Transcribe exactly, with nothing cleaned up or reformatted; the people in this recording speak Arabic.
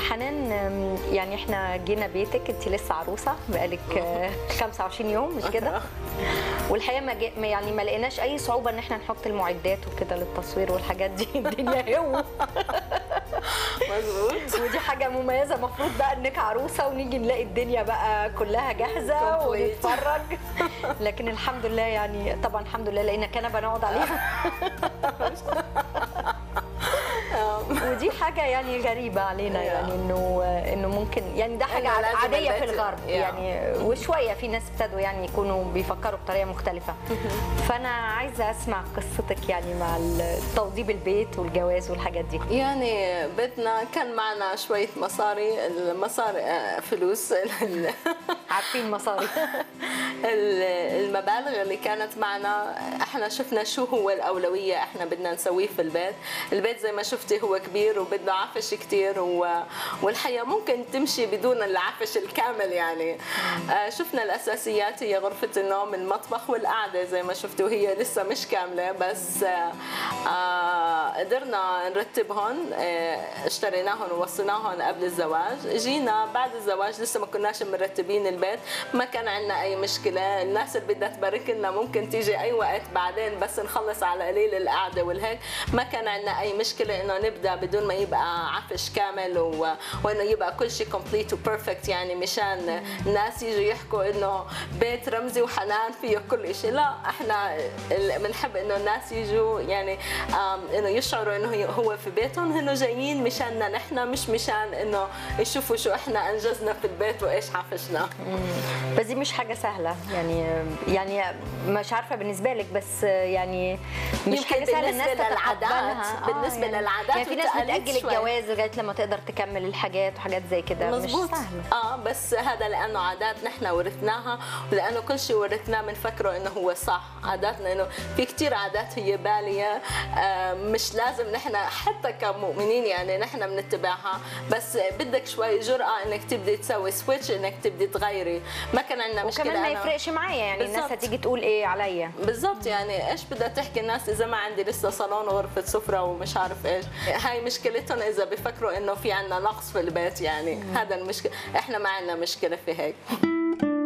حنان، يعني احنا جينا بيتك، انت لسه عروسه بقالك خمسة وعشرين يوم مش كده؟ والحقيقه ما جي... يعني ما لقيناش اي صعوبه ان احنا نحط المعدات وكده للتصوير والحاجات دي. الدنيا هو مظبوط. ودي حاجه مميزه، المفروض بقى انك عروسه ونيجي نلاقي الدنيا بقى كلها جاهزه ونتفرج. لكن الحمد لله، يعني طبعا الحمد لله لقينا كنبه نقعد عليها. ودي حاجه يعني غريبه علينا، يعني انه انه ممكن، يعني ده حاجه عاديه في الغرب يعني، وشويه في ناس ابتدوا يعني يكونوا بيفكروا بطريقه مختلفه. فانا عايزه اسمع قصتك يعني مع توضيب البيت والجواز والحاجات دي. يعني بيتنا كان معنا شويه مصاري، المصاري فلوس. عارفين مصاري. المبالغ اللي كانت معنا، احنا شفنا شو هو الاولويه احنا بدنا نسويه في البيت. البيت زي ما شفتي هو كبير وبده عفش كثير، والحياه ممكن تمشي بدون العفش الكامل يعني. آه شفنا الاساسيات هي غرفه النوم، المطبخ والقعده زي ما شفتوا، وهي لسه مش كامله، بس آه آه قدرنا نرتبهم. آه اشتريناهم ووصيناهم قبل الزواج. جينا بعد الزواج لسه ما كناش مرتبين البيت، ما كان عندنا اي مشكله. الناس اللي بدها تبارك لنا ممكن تيجي اي وقت بعدين، بس نخلص على قليل القعده والهيك. ما كان عندنا اي مشكله انه نبدا بدون ما يبقى عفش كامل، و... وانه يبقى كل شيء كومبليت وبيرفكت، يعني مشان الناس يجوا يحكوا انه بيت رمزي وحنان فيه كل شيء. لا، احنا بنحب انه الناس يجوا يعني انه يشعروا انه هو في بيتهم، انه جايين مشاننا نحن، مش مشان انه يشوفوا شو احنا انجزنا في البيت وايش عفشنا. بس دي مش حاجه سهله يعني، يعني مش عارفه بالنسبه لك، بس يعني مش حاجه سهله الناس للعادات. بالنسبه آه يعني للعادات يعني في ناس بتاجل الجواز لغايه لما تقدر تكمل الحاجات وحاجات زي كده. مش سهله. اه بس هذا لانه عادات نحن ورثناها، ولانه كل شيء ورثناه بنفكره انه هو صح. عاداتنا انه في كثير عادات هي باليه، آه مش لازم نحن حتى كمؤمنين يعني نحن بنتبعها، بس بدك شوي جرأه انك تبدي تسوي سويتش، انك تبدي تغيري. ما كان عندنا مشكله، وكمان ما يفرقش معايا يعني بالزبط. الناس هتيجي تقول ايه عليا بالضبط، يعني ايش بدها تحكي الناس اذا ما عندي لسه صالون وغرفه سفره ومش عارف ايش. هاي مشكلتهم اذا بفكروا انه في عندنا نقص في البيت يعني. مم. هذا المشكله، احنا ما عندنا مشكله في هيك.